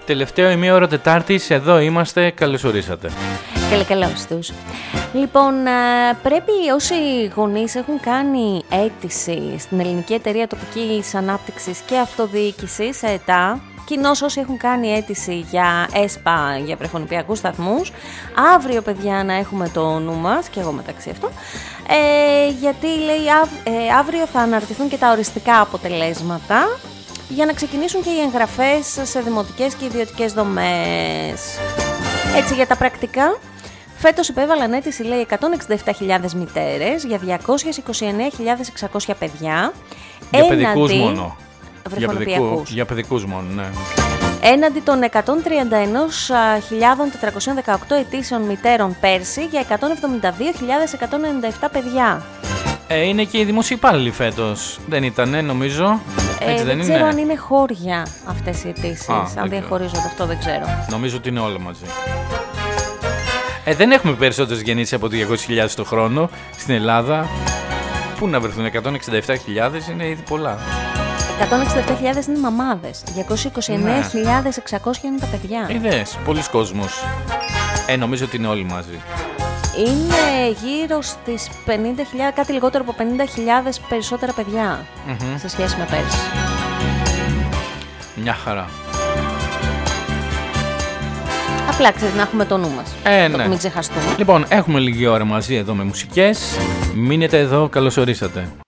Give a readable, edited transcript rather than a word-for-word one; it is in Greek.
Τελευταίο ημίωρο Τετάρτης, εδώ είμαστε, καλώς ορίσατε. Καλώς τους. Λοιπόν, πρέπει όσοι γονείς έχουν κάνει αίτηση στην Ελληνική Εταιρεία Τοπικής Ανάπτυξης και Αυτοδιοίκησης, ΕΤΑ, κοινώς όσοι έχουν κάνει αίτηση για ΕΣΠΑ, για βρεφονιπιακούς σταθμούς, αύριο παιδιά να έχουμε το νου μας, και εγώ μεταξύ αυτών, γιατί λέει αύριο θα αναρτηθούν και τα οριστικά αποτελέσματα για να ξεκινήσουν και οι εγγραφές σε δημοτικές και ιδιωτικές δομές. Έτσι, για τα πρακτικά, φέτος υπέβαλαν αίτηση, λέει, 167.000 μητέρες για 229.600 παιδιά. Για παιδικούς μόνο. Βρεφονιπιακούς. Για παιδικούς μόνο, ναι. Έναντι των 131.418 αιτήσεων μητέρων πέρσι για 172.197 παιδιά. Είναι και οι δημόσιοι υπάλληλοι φέτος, δεν ήτανε, νομίζω. Έτσι δεν ξέρω είναι? αν είναι χώρια αυτές οι αιτήσεις, αν διαχωρίζονται, αυτό δεν ξέρω. Νομίζω ότι είναι όλα μαζί. Δεν έχουμε περισσότερες γεννήσεις από 200.000 το χρόνο στην Ελλάδα. Πού να βρεθούν 167.000, είναι ήδη πολλά. 167.000 είναι μαμάδες, 229.600 είναι τα παιδιά. Είδες, πολλοί κόσμος. Νομίζω ότι είναι όλοι μαζί. Είναι γύρω στις 50.000, κάτι λιγότερο από 50.000 περισσότερα παιδιά σε σχέση με πέρσι. Μια χαρά. Απλά ξέρεις, να έχουμε το νου μας, ναι. Μην ξεχαστούμε. Λοιπόν, έχουμε λίγη ώρα μαζί εδώ με μουσικές. Μείνετε εδώ, καλώς ορίσατε.